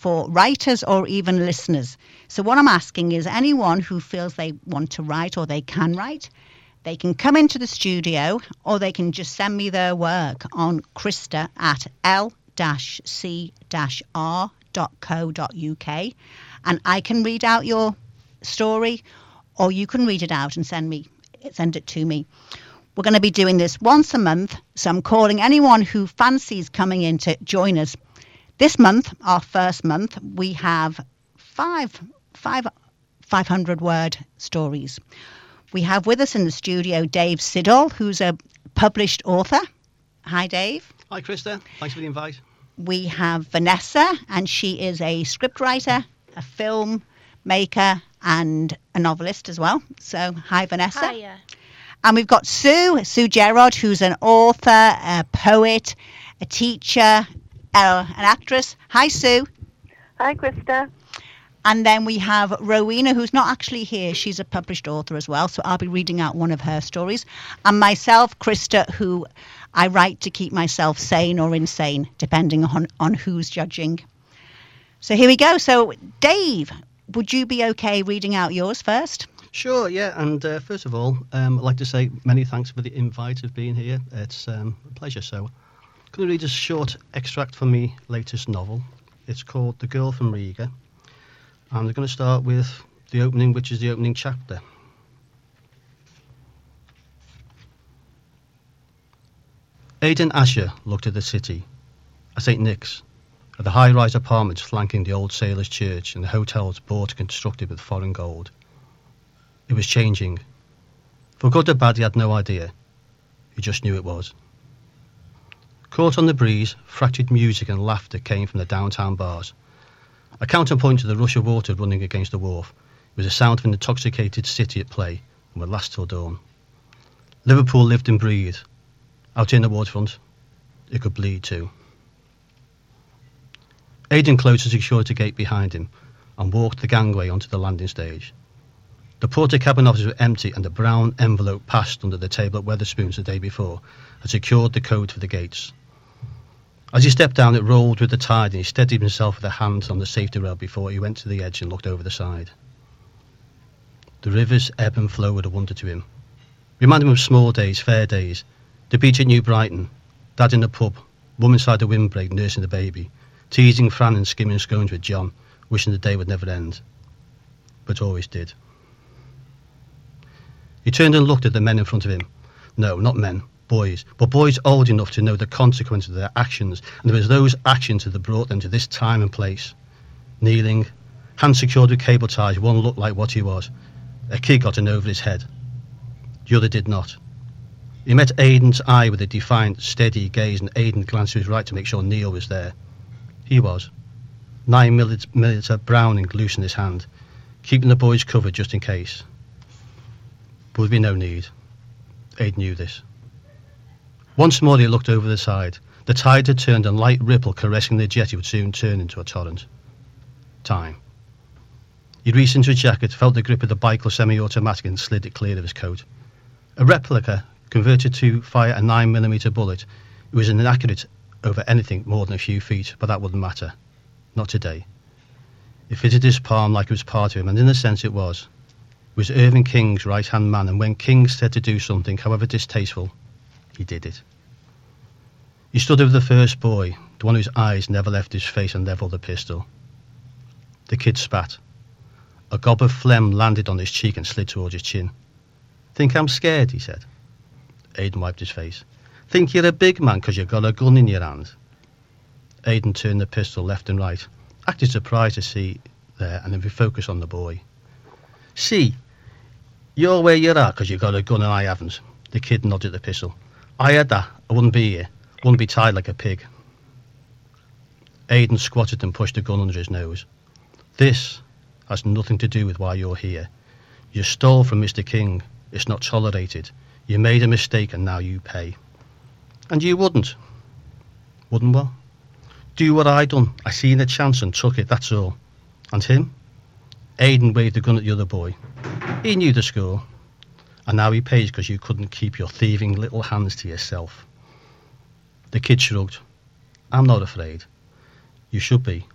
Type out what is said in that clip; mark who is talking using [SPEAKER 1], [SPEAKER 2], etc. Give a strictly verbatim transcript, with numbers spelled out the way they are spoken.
[SPEAKER 1] for writers or even listeners. So what I'm asking is anyone who feels they want to write or they can write, they can come into the studio or they can just send me their work on Krista at l c r dot co dot uk, and I can read out your story, or you can read it out and send me send it to me. We're going to be doing this once a month, so I'm calling anyone who fancies coming in to join us. This month, our first month, we have five five five hundred word stories. We have with us in the studio Dave Siddall, who's a published author. Hi, Dave.
[SPEAKER 2] Hi, Krista. Thanks for the invite.
[SPEAKER 1] We have Vanessa, and she is a scriptwriter, a film maker, and a novelist as well. So, hi, Vanessa.
[SPEAKER 3] Hiya.
[SPEAKER 1] And we've got Sue, Sue Gerard, who's an author, a poet, a teacher, uh, an actress. Hi, Sue.
[SPEAKER 4] Hi, Krista.
[SPEAKER 1] And then we have Rowena, who's not actually here. She's a published author as well, so I'll be reading out one of her stories. And myself, Krista, who I write to keep myself sane or insane, depending on, on who's judging. So here we go. So, Dave, would you be okay reading out yours first?
[SPEAKER 2] Sure, yeah. And uh, first of all, um, I'd like to say many thanks for the invite of being here. It's um, a pleasure. So, I'm going to read a short extract from my latest novel. It's called The Girl from Riga. And we're going to start with the opening, which is the opening chapter. Aidan Asher looked at the city, at Saint Nick's, at the high-rise apartments flanking the old sailors' church and the hotels bought and constructed with foreign gold. It was changing. For good or bad, he had no idea. He just knew it was. Caught on the breeze, fractured music and laughter came from the downtown bars. A counterpoint to the rush of water running against the wharf was the sound of an intoxicated city at play and would last till dawn. Liverpool lived and breathed. Out in the waterfront, it could bleed too. Aidan closed the security gate behind him and walked the gangway onto the landing stage. The porter cabin offices were empty and a brown envelope passed under the table at Wetherspoons the day before had secured the code for the gates. As he stepped down, it rolled with the tide and he steadied himself with a hand on the safety rail before he went to the edge and looked over the side. The river's ebb and flow were a wonder to him. Reminded him of small days, fair days, the beach at New Brighton, dad in the pub, mum inside the windbreak nursing the baby, teasing Fran and skimming scones with John, wishing the day would never end. But always did. He turned and looked at the men in front of him. No, not men. Boys, but boys old enough to know the consequences of their actions, and it was those actions that had brought them to this time and place. Kneeling, hands secured with cable ties, one looked like what he was. A kid got in over his head. The other did not. He met Aidan's eye with a defiant, steady gaze, and Aidan glanced to his right to make sure Neil was there. He was. Nine millimeter Browning loose in his hand, keeping the boys covered just in case. But there would be no need. Aidan knew this. Once more he looked over the side. The tide had turned and light ripple caressing the jetty would soon turn into a torrent. Time. He reached into his jacket, felt the grip of the Bicol semi-automatic and slid it clear of his coat. A replica converted to fire a nine millimeter bullet. It was inaccurate over anything more than a few feet, but that wouldn't matter. Not today. It fitted his palm like it was part of him, and in a sense it was. It was Irving King's right-hand man, and when King said to do something, however distasteful, he did it. He stood over the first boy, the one whose eyes never left his face, and levelled the pistol. The kid spat. A gob of phlegm landed on his cheek and slid towards his chin. "Think I'm scared?" he said. Aidan wiped his face. "Think you're a big man because you've got a gun in your hand?" Aidan turned the pistol left and right, acted surprised to see there, and then refocused on the boy. "See, you're where you're at because you've got a gun and I haven't." The kid nodded at the pistol. "I had that, I wouldn't be here. Wouldn't be tied like a pig." Aidan squatted and pushed the gun under his nose. "This has nothing to do with why you're here. You stole from Mister King. It's not tolerated. You made a mistake and now you pay." "And you wouldn't?" "Wouldn't what?" "Do what I done. I seen a chance and took it, that's all." "And him?" Aidan waved the gun at the other boy. "He knew the score. And now he pays because you couldn't keep your thieving little hands to yourself." The kid shrugged. "I'm not afraid." "You should be.